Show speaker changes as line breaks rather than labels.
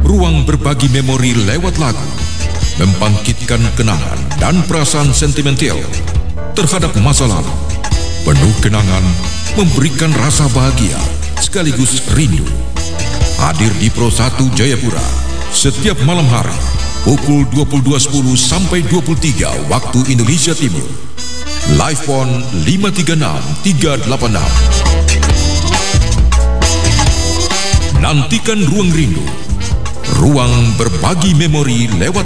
Ruang berbagi memori lewat lagu, membangkitkan kenangan dan perasaan sentimental terhadap masa lalu. Penuh kenangan, memberikan rasa bahagia sekaligus rindu. Hadir di Pro 1 Jayapura setiap malam hari pukul 22.10 sampai 23 waktu Indonesia Timur. Live phone 536 386. Nantikan Ruang Rindu, ruang berbagi memori lewat